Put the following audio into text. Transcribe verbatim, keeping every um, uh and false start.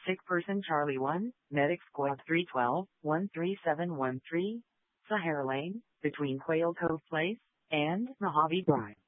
Sick person Charlie one, Medic Squad three twelve, one three seven one three, Sahara Lane, between Quail Cove Place and Mojave Drive.